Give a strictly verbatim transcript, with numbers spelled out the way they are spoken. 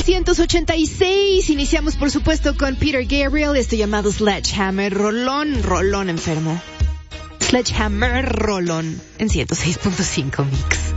novecientos ochenta y seis. Iniciamos, por supuesto, con Peter Gabriel, esto llamado Sledgehammer. Rolón, rolón enfermo. Sledgehammer, rolón en ciento seis punto cinco Mix.